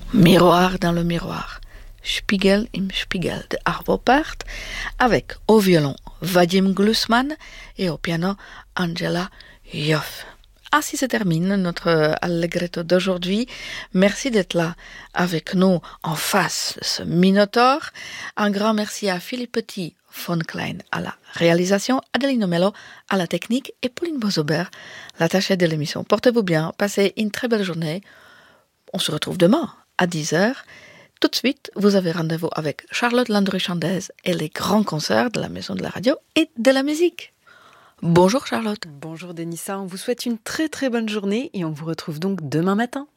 Miroir dans le miroir, Spiegel im Spiegel de Arvo Pärt, avec au violon Vadim Glusman et au piano Angela Yoff. Ainsi se termine notre Allegretto d'aujourd'hui. Merci d'être là avec nous en face de ce Minotaure. Un grand merci à Philippe Petit, von Klein à la réalisation, Adelino Mello à la technique et Pauline Bozober, l'attachée de l'émission. Portez-vous bien, passez une très belle journée. On se retrouve demain à 10h. Tout de suite, vous avez rendez-vous avec Charlotte Landry-Chandès et les grands concerts de la Maison de la Radio et de la musique. Bonjour Charlotte. Bonjour Denissa, on vous souhaite une très très bonne journée et on vous retrouve donc demain matin.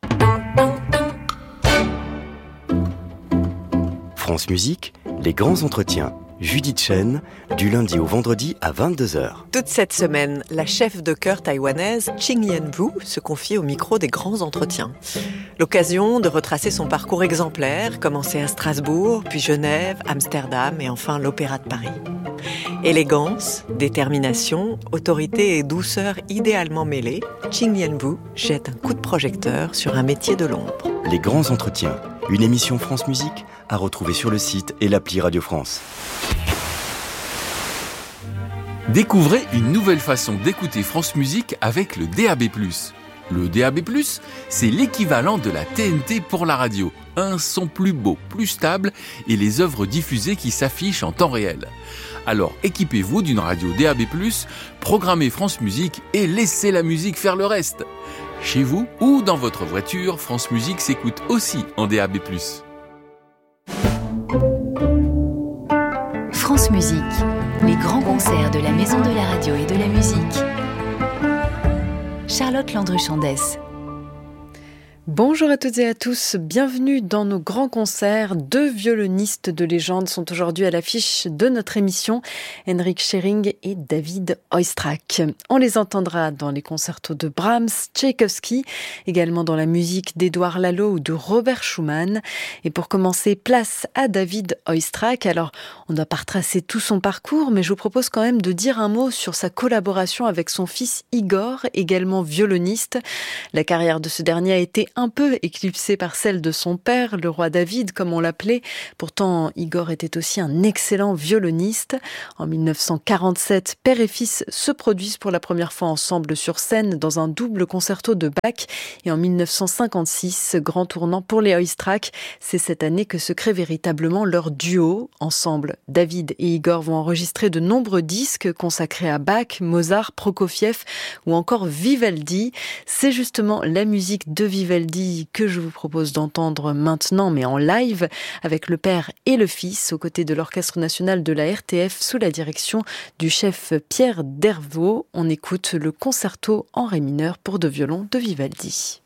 France Musique, les grands entretiens. Judith Chen, du lundi au vendredi à 22h. Toute cette semaine, la chef de chœur taïwanaise Ching Yen-Wu se confie au micro des grands entretiens. L'occasion de retracer son parcours exemplaire, commencé à Strasbourg, puis Genève, Amsterdam et enfin l'Opéra de Paris. Élégance, détermination, autorité et douceur idéalement mêlées, Ching Yen-Wu jette un coup de projecteur sur un métier de l'ombre. Les grands entretiens, une émission France Musique à retrouver sur le site et l'appli Radio France. Découvrez une nouvelle façon d'écouter France Musique avec le DAB+. Le DAB+, c'est l'équivalent de la TNT pour la radio. Un son plus beau, plus stable et les œuvres diffusées qui s'affichent en temps réel. Alors équipez-vous d'une radio DAB+, programmez France Musique et laissez la musique faire le reste. Chez vous ou dans votre voiture, France Musique s'écoute aussi en DAB+. France Musique, les grands concerts de la Maison de la Radio et de la musique. Charlotte Landry-Chandès. Bonjour à toutes et à tous, bienvenue dans nos grands concerts. Deux violonistes de légende sont aujourd'hui à l'affiche de notre émission, Henrik Schering et David Oistrakh. On les entendra dans les concertos de Brahms, Tchaïkovski, également dans la musique d'Édouard Lalo ou de Robert Schumann. Et pour commencer, place à David Oistrakh. Alors, on ne doit pas retracer tout son parcours, mais je vous propose quand même de dire un mot sur sa collaboration avec son fils Igor, également violoniste. La carrière de ce dernier a été un peu éclipsée par celle de son père, le roi David, comme on l'appelait. Pourtant, Igor était aussi un excellent violoniste. En 1947, père et fils se produisent pour la première fois ensemble sur scène dans un double concerto de Bach. Et en 1956, grand tournant pour les Oistrakh. C'est cette année que se crée véritablement leur duo. Ensemble, David et Igor vont enregistrer de nombreux disques consacrés à Bach, Mozart, Prokofiev ou encore Vivaldi. C'est justement la musique de Vivaldi que je vous propose d'entendre maintenant, mais en live, avec le père et le fils, aux côtés de l'Orchestre national de la RTF, sous la direction du chef Pierre Dervaux. On écoute le concerto en ré mineur pour deux violons de Vivaldi.